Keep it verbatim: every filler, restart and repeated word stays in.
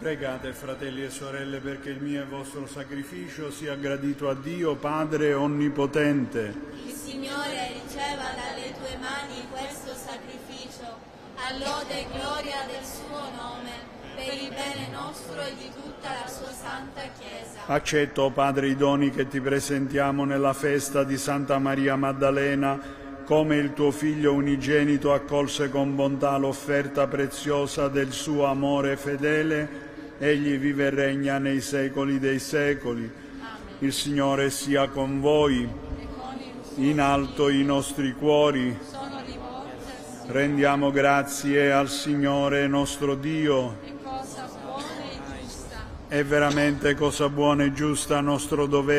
Pregate, fratelli e sorelle, perché il mio e vostro sacrificio sia gradito a Dio, Padre Onnipotente. Il Signore riceva dalle tue mani questo sacrificio, a lode e gloria del suo nome, per il bene nostro e di tutta la sua santa Chiesa. Accetto, o Padre, i doni che ti presentiamo nella festa di Santa Maria Maddalena, come il tuo Figlio unigenito accolse con bontà l'offerta preziosa del suo amore fedele. Egli vive e regna nei secoli dei secoli. Amen. Il Signore sia con voi. In alto i nostri cuori. Sono rivolti. Rendiamo grazie al Signore nostro Dio. È cosa buona e giusta. È veramente cosa buona e giusta nostro dovere